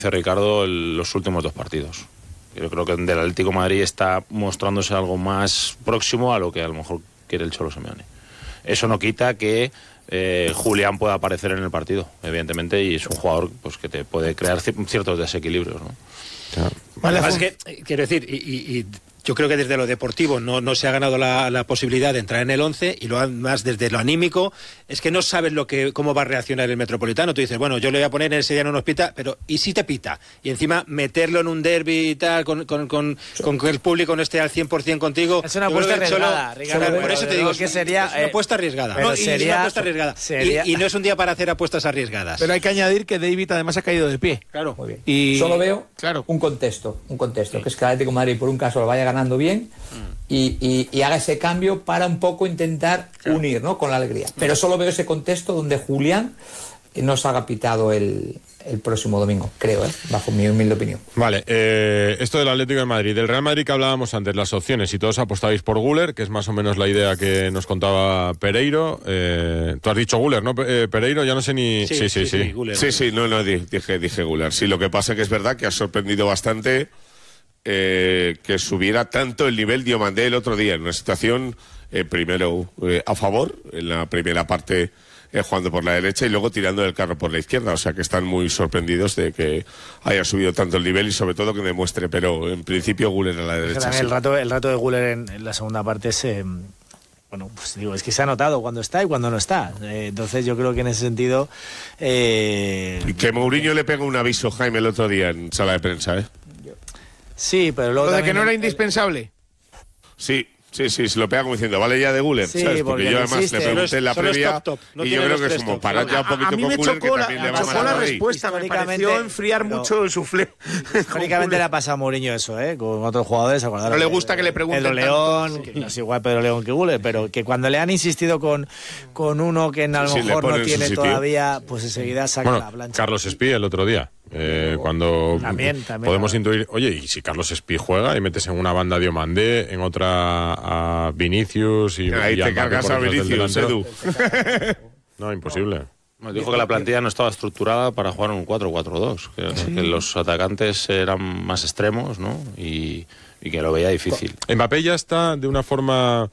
Ricardo los últimos 2 partidos. Yo creo que del Atlético de Madrid está mostrándose algo más próximo a lo que a lo mejor quiere el Cholo Simeone. Eso no quita que Julián pueda aparecer en el partido, evidentemente, y es un jugador pues que te puede crear ciertos desequilibrios, ¿no? Claro. Vale, es que, quiero decir, y yo creo que desde lo deportivo no se ha ganado la posibilidad de entrar en el 11, y lo más desde lo anímico es que no sabes cómo va a reaccionar el Metropolitano. Tú dices, bueno, yo le voy a poner ese día no nos pita, pero ¿y si te pita? Y encima meterlo en un derbi y tal, con que el público no esté al 100% contigo. Es una apuesta arriesgada, Ricardo. Por eso te digo que sería, es una apuesta arriesgada. Pero Es una apuesta arriesgada. Y no es un día para hacer apuestas arriesgadas. Pero hay que añadir que David además ha caído de pie. Claro. Muy bien. Y solo veo claro, un contexto, que es que el Atlético de Madrid por un caso lo vaya ganando bien y haga ese cambio para un poco intentar unir, ¿no?, con la alegría. Pero solo veo ese contexto donde Julián nos haga pitado el próximo domingo, creo, bajo mi humilde opinión. Vale, esto del Atlético de Madrid, del Real Madrid que hablábamos antes, las opciones, y todos apostabais por Güler, que es más o menos la idea que nos contaba Pereiro. Tú has dicho Güler, ¿no, Pereiro? Ya no sé ni... Sí, Güler. Sí, no, dije Güler. Sí, lo que pasa que es verdad que ha sorprendido bastante que subiera tanto el nivel Diomandé el otro día, en una situación, primero a favor, en la primera parte jugando por la derecha y luego tirando el carro por la izquierda, o sea que están muy sorprendidos de que haya subido tanto el nivel y sobre todo que demuestre, pero en principio Güler a la derecha. Sí. El rato de Güler en la segunda parte es... Bueno, pues digo, es que se ha notado cuando está y cuando no está. Entonces yo creo que en ese sentido... Y que Mourinho le pega un aviso, Jaime, el otro día en sala de prensa, ¿eh? Sí, pero luego... Lo de que no era indispensable. Sí, se lo pega como diciendo, vale ya de Güler, sí, ¿sabes? Porque yo además le pregunté en la previa no y yo creo que es como parar ya un poquito a mí con me Güler, chocó que también le va chocó mal la a Madrid. respuesta, me pareció enfriar mucho el suflé. Históricamente le ha pasado a Mourinho eso, con otros jugadores. No le gusta que le pregunten Pedro León, tanto, sí. que no es igual Pedro León que Güler, pero que cuando le han insistido con uno que a lo mejor no tiene todavía, pues enseguida saca la plancha. Carlos Espí el otro día. Cuando también, podemos intuir, oye, y si Carlos Espí juega y metes en una banda a Diomandé, en otra a Vinicius y ahí te cargas a Vinicius, Edu. No, imposible. Nos dijo que la plantilla no estaba estructurada para jugar en un 4-4-2, que los atacantes eran más extremos, ¿no? Y que lo veía difícil. Mbappé ya está de una forma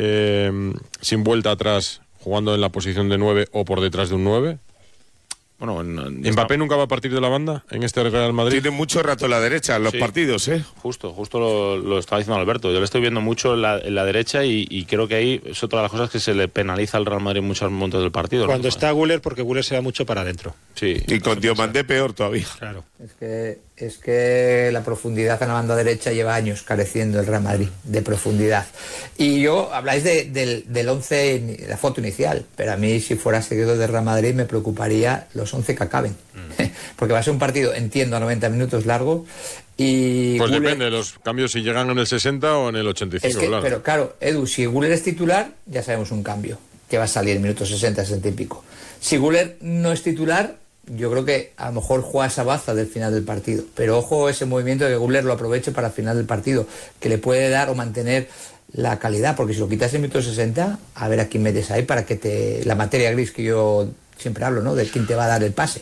sin vuelta atrás, jugando en la posición de 9 o por detrás de un 9. Bueno, ¿Mbappé nunca va a partir de la banda en este Real Madrid? Tiene mucho rato en la derecha en los partidos, ¿eh? Justo lo estaba diciendo Alberto. Yo le estoy viendo mucho en la derecha y creo que ahí es otra de las cosas que se le penaliza al Real Madrid en muchos momentos del partido. Cuando está Güler, porque Güler se va mucho para adentro. Sí. Y con Diomandé peor todavía. Claro. Es que la profundidad en la banda derecha lleva años careciendo el Real Madrid de profundidad. Y habláis del 11, la foto inicial, pero a mí si fuera seguidor del Real Madrid me preocuparía los 11 que acaben. Porque va a ser un partido, entiendo, a 90 minutos largo. Y pues Güler, depende de los cambios, si llegan en el 60 o en el 85, claro. Pero claro, Edu, si Güler es titular, ya sabemos un cambio, que va a salir en minutos 60, 60 y pico. Si Güler no es titular, yo creo que a lo mejor juega esa baza del final del partido. Pero ojo ese movimiento de que Güler lo aproveche para el final del partido, que le puede dar o mantener la calidad, porque si lo quitas en minutos 60, a ver a quién metes ahí para que la materia gris que yo siempre hablo, ¿no? De quién te va a dar el pase.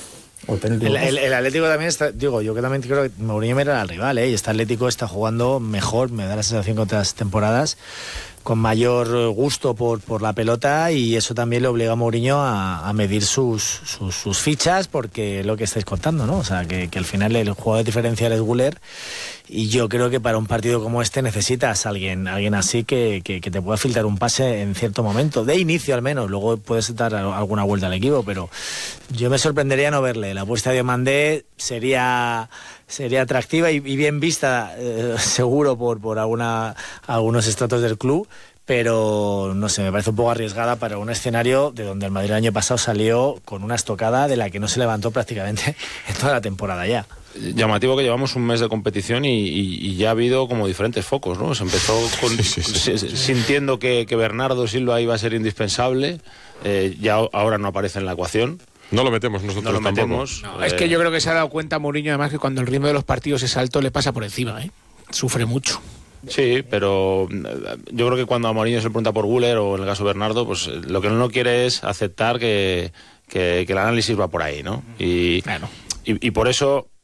El Atlético también está, digo, yo que también creo que Mourinho era el rival, y este Atlético está jugando mejor, me da la sensación que otras temporadas, con mayor gusto por la pelota, y eso también le obliga a Mourinho a medir sus fichas, porque es lo que estáis contando, ¿no? O sea, que al final el jugador diferencial es Güler, y yo creo que para un partido como este necesitas alguien así que te pueda filtrar un pase en cierto momento, de inicio al menos, luego puedes dar alguna vuelta al equipo, pero yo me sorprendería no verle. La apuesta de Diomandé sería atractiva y bien vista, seguro por algunos estratos del club, pero no sé, me parece un poco arriesgada para un escenario de donde el Madrid el año pasado salió con una estocada de la que no se levantó prácticamente en toda la temporada ya. Llamativo que llevamos un mes de competición y ya ha habido como diferentes focos, ¿no? Se empezó sintiendo que Bernardo Silva iba a ser indispensable, ya ahora no aparece en la ecuación. No lo metemos nosotros, no lo metemos. No, es que yo creo que se ha dado cuenta Mourinho además que cuando el ritmo de los partidos es alto le pasa por encima, sufre mucho. Sí, pero yo creo que cuando a Mourinho se le pregunta por Güler o en el caso de Bernardo, pues lo que no quiere es aceptar que el análisis va por ahí, ¿no? Y claro. Y por eso